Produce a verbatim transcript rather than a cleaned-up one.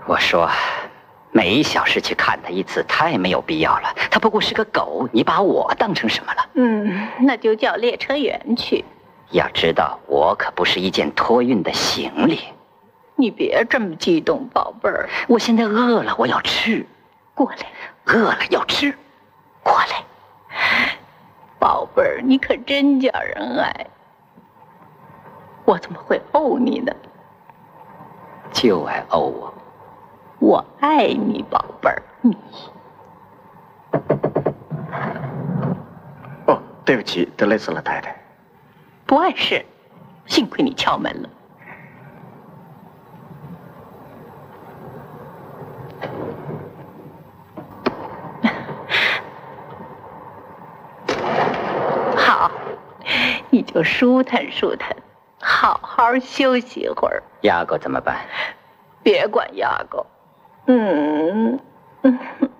我说，每小时去看他一次太没有必要了。他不过是个狗，你把我当成什么了？ 嗯，那就叫列车员去。 要知道，我可不是一件托运的行李。 你别这么激动，宝贝儿。 我现在饿了，我要吃。 过来。 饿了要吃。过来。 宝贝儿，你可真叫人爱。我怎么会怄你呢？ 就爱怄我。 我爱你，宝贝儿，你。 哦，对不起，得累死了，太太。 不碍事，幸亏你敲门了。好，你就舒坦舒坦，好好休息一会儿。 牙狗怎么办？ 别管牙狗。嗯。